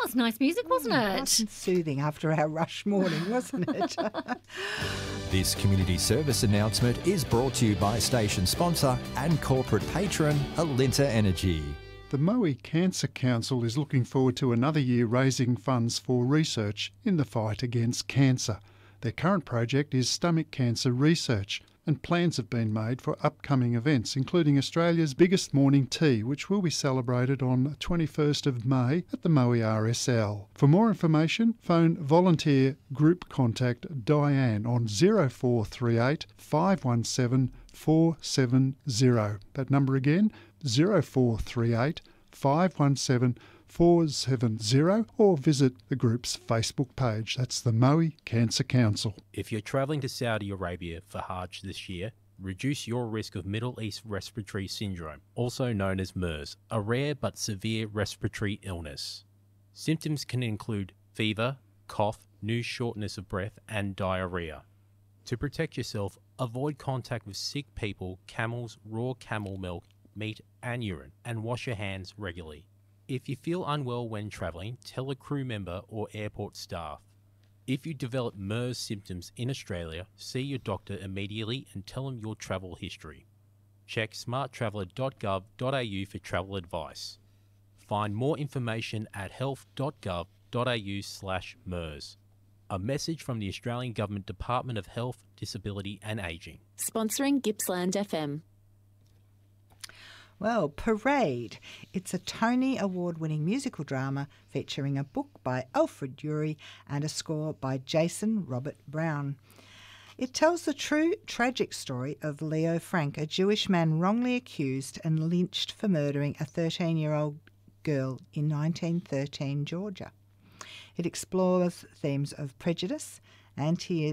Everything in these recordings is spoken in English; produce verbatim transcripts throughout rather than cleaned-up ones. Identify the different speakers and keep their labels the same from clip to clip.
Speaker 1: was nice music, wasn't
Speaker 2: Mm,
Speaker 1: it?
Speaker 2: nice and soothing after our rush morning, wasn't it?
Speaker 3: This community service announcement is brought to you by station sponsor and corporate patron Alinta Energy.
Speaker 4: The Maui Cancer Council is looking forward to another year raising funds for research in the fight against cancer. Their current project is stomach cancer research, and plans have been made for upcoming events, including Australia's biggest morning tea, which will be celebrated on the twenty-first of May at the Maui R S L. For more information, phone volunteer group contact Diane on zero four three eight, five one seven, four seven zero. That number again, zero four three eight, five one seven, four seven zero, or visit the group's Facebook page. That's the Maui Cancer Council.
Speaker 5: If you're travelling to Saudi Arabia for Hajj this year, reduce your risk of Middle East Respiratory Syndrome, also known as MERS, a rare but severe respiratory illness. Symptoms can include fever, cough, new shortness of breath, and diarrhea. To protect yourself, avoid contact with sick people, camels, raw camel milk, meat, and urine, and wash your hands regularly. If you feel unwell when travelling, tell a crew member or airport staff. If you develop MERS symptoms in Australia, see your doctor immediately and tell them your travel history. Check smart traveller dot gov dot a u for travel advice. Find more information at health dot gov dot a u slash MERS. A message from the Australian Government Department of Health, Disability and Ageing.
Speaker 6: Sponsoring Gippsland F M.
Speaker 2: Well, Parade. It's a Tony Award-winning musical drama featuring a book by Alfred Urey and a score by Jason Robert Brown. It tells the true tragic story of Leo Frank, a Jewish man wrongly accused and lynched for murdering a thirteen-year-old girl in nineteen thirteen Georgia. It explores themes of prejudice, anti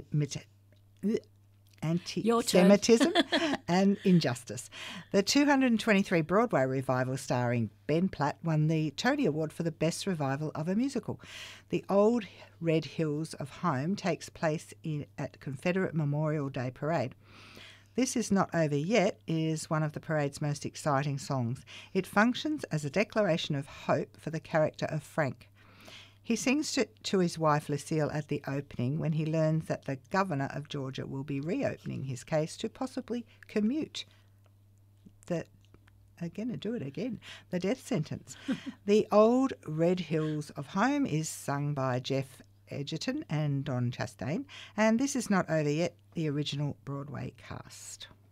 Speaker 2: anti-Semitism and injustice. The two hundred twenty-three Broadway revival starring Ben Platt won the Tony Award for the Best Revival of a Musical. The Old Red Hills of Home takes place in, at Confederate Memorial Day Parade. This Is Not Over Yet is one of the parade's most exciting songs. It functions as a declaration of hope for the character of Frank. He sings to, to his wife Lucille at the opening when he learns that the governor of Georgia will be reopening his case to possibly commute the, again, I do it again, the death sentence. The Old Red Hills of Home is sung by Jeff Edgerton and Don Chastain, and This Is Not Over Yet, the original Broadway cast.